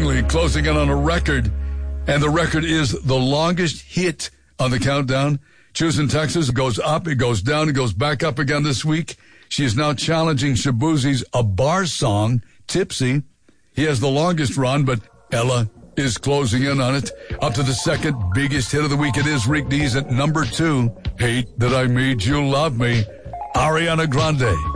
Langley closing in on a record, and the record is the longest hit on the countdown. Choosing Texas goes up, it goes down, it goes back up again this week. She is now challenging Shaboozey's A Bar Song, Tipsy. He has the longest run, but Ella is closing in on it. Up to the second biggest hit of the week, it is Rick Dees at number 2. Hate That I Made You Love Me, Ariana Grande.